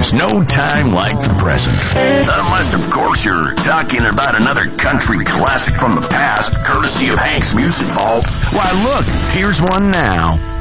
There's no time like the present. Unless, of course, you're talking about another country classic from the past, courtesy of Hank's Music Vault. Why, look, here's one now.